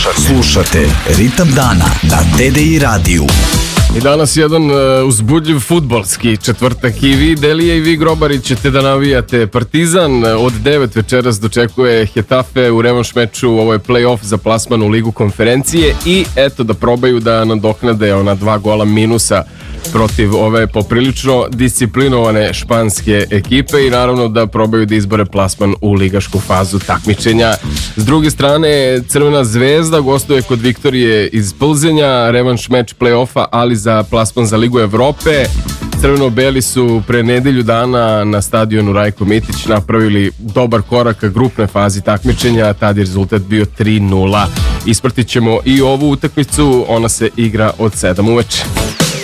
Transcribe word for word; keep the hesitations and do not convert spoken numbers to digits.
Slušate, slušate Ritam dana na T D I radiju. I danas jedan uh, uzbudljiv fudbalski četvrtak i vi, Delija i vi, Grobari, ćete da navijate Partizan. Od devet večeras dočekuje Hetafe u revanš meču, ovo je play-off za plasman u Ligu konferencije i eto da probaju da nadoknade ona dva gola minusa protiv ove poprilično disciplinovane španske ekipe i naravno da probaju da izbore plasman u ligašku fazu takmičenja. S druge strane, Crvena zvezda gostuje kod Viktorije iz Plzenja, revanš meč play-offa, ali za plasman za Ligu Evrope. Crveno-beli su pre nedelju dana na stadionu Rajko Mitić napravili dobar korak ka grupnoj fazi takmičenja, tad je rezultat bio tri nula. Ispratit ćemo i ovu utakmicu, ona se igra od sedam uveče.